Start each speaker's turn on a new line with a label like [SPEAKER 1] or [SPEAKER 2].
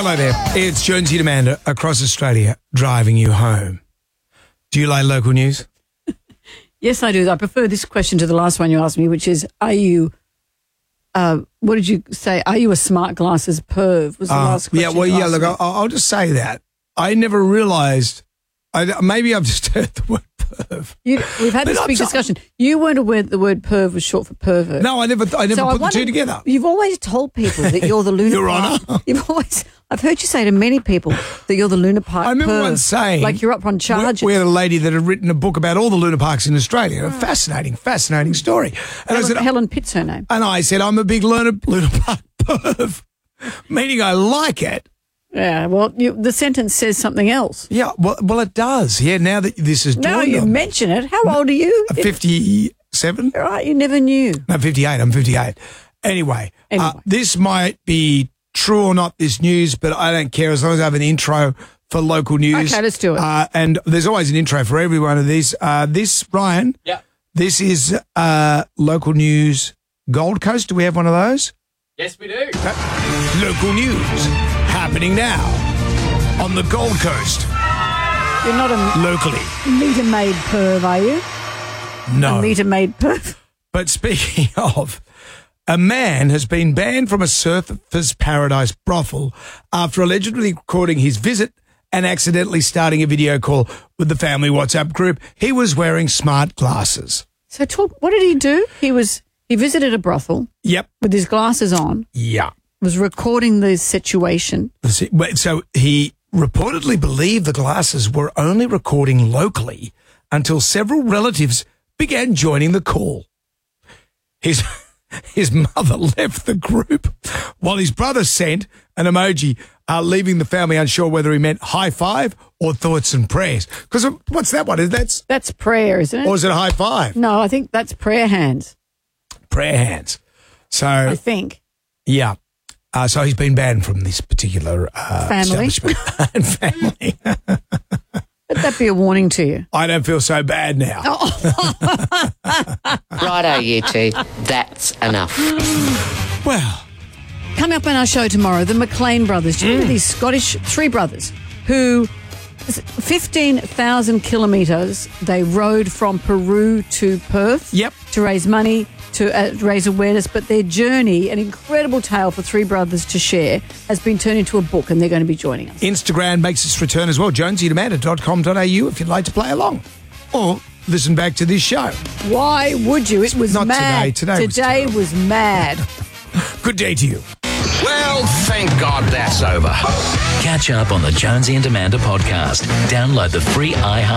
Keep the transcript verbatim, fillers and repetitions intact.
[SPEAKER 1] Hello there. It's Jonesy and Amanda across Australia driving you home. Do you like local news?
[SPEAKER 2] Yes, I do. I prefer this question to the last one you asked me, which is, are you, uh, what did you say? Are you a smart glasses perv was the
[SPEAKER 1] Uh,
[SPEAKER 2] last question.
[SPEAKER 1] yeah, well,
[SPEAKER 2] you
[SPEAKER 1] yeah,
[SPEAKER 2] asked
[SPEAKER 1] look,
[SPEAKER 2] me.
[SPEAKER 1] I'll, I'll just say that. I never realised, I, maybe I've just heard the word perv.
[SPEAKER 2] You, we've had
[SPEAKER 1] But
[SPEAKER 2] this
[SPEAKER 1] I'm
[SPEAKER 2] big
[SPEAKER 1] so-
[SPEAKER 2] discussion. You weren't aware that the word perv was short for pervert.
[SPEAKER 1] No, I never I never
[SPEAKER 2] So I
[SPEAKER 1] put the two
[SPEAKER 2] wondered-
[SPEAKER 1] together.
[SPEAKER 2] You've always told people that you're the Luna
[SPEAKER 1] Your
[SPEAKER 2] Park.
[SPEAKER 1] Honour.
[SPEAKER 2] You've always, I've heard you say to many people that you're the Luna Park
[SPEAKER 1] I remember
[SPEAKER 2] perv.
[SPEAKER 1] once saying...
[SPEAKER 2] Like you're up on charges.
[SPEAKER 1] We, we had a lady that had written a book about all the Luna Parks in Australia. A fascinating, fascinating story. And I
[SPEAKER 2] Helen,
[SPEAKER 1] said,
[SPEAKER 2] Helen Pitt's her name.
[SPEAKER 1] and I said, I'm a big Luna, Luna Park perv, meaning I like it.
[SPEAKER 2] Yeah, well, you, the sentence says something else.
[SPEAKER 1] Yeah, well, well, it does. Yeah, now that this is
[SPEAKER 2] Now
[SPEAKER 1] dawned
[SPEAKER 2] you
[SPEAKER 1] on me.
[SPEAKER 2] mention it. How old are you?
[SPEAKER 1] fifty-seven?
[SPEAKER 2] Right, you never knew.
[SPEAKER 1] No, fifty-eight. I'm fifty-eight. Anyway,
[SPEAKER 2] Anyway.
[SPEAKER 1] Uh, this might be true or not, this news, but I don't care as long as I have an intro for local news.
[SPEAKER 2] Okay, let's do it.
[SPEAKER 1] Uh, and there's always an intro for every one of these. Uh, this, Ryan,
[SPEAKER 3] Yeah.
[SPEAKER 1] this is uh, local news Gold Coast. Do we have one of those?
[SPEAKER 3] Yes, we do.
[SPEAKER 1] Uh, local news happening now on the Gold Coast,
[SPEAKER 2] You're not a
[SPEAKER 1] locally.
[SPEAKER 2] meter-made perv, are you?
[SPEAKER 1] No.
[SPEAKER 2] A meter-made perv?
[SPEAKER 1] But speaking of, a man has been banned from a Surfers Paradise brothel after allegedly recording his visit and accidentally starting a video call with the family WhatsApp group. He was wearing smart glasses.
[SPEAKER 2] So talk, what did he do? He was he visited a brothel
[SPEAKER 1] Yep.
[SPEAKER 2] with his glasses on,
[SPEAKER 1] Yeah.
[SPEAKER 2] was recording the situation.
[SPEAKER 1] So he reportedly believed the glasses were only recording locally until several relatives began joining the call. His his mother left the group while his brother sent an emoji uh, leaving the family unsure whether he meant high five or thoughts and prayers. Because what's that one? Is that's
[SPEAKER 2] That's prayer, isn't it?
[SPEAKER 1] or is it a high five?
[SPEAKER 2] No, I think that's prayer hands,
[SPEAKER 1] Prayer hands. So
[SPEAKER 2] I think.
[SPEAKER 1] yeah. Uh, so he's been banned from this particular uh,
[SPEAKER 2] Family.
[SPEAKER 1] establishment and family.
[SPEAKER 2] Let that be a warning to you.
[SPEAKER 1] I don't feel so bad now.
[SPEAKER 4] Righto, you two. That's enough.
[SPEAKER 1] Well,
[SPEAKER 2] Coming up on our show tomorrow, the McLean brothers. Do you remember these Scottish three brothers who fifteen thousand kilometres they rode from Peru to Perth
[SPEAKER 1] Yep.
[SPEAKER 2] to raise money, to uh, raise awareness, but their journey, an incredible tale for three brothers to share, has been turned into a book and they're going to be joining us.
[SPEAKER 1] Instagram makes its return as well, jonesy demand dot com dot a u if you'd like to play along. Or listen back to this show.
[SPEAKER 2] Why would you? It was
[SPEAKER 1] Not
[SPEAKER 2] mad.
[SPEAKER 1] today. Today was
[SPEAKER 2] Today
[SPEAKER 1] terrible.
[SPEAKER 2] was mad.
[SPEAKER 1] Good day to you.
[SPEAKER 5] Well, thank God that's over.
[SPEAKER 6] Catch up on the Jonesy and Amanda podcast. Download the free iHeart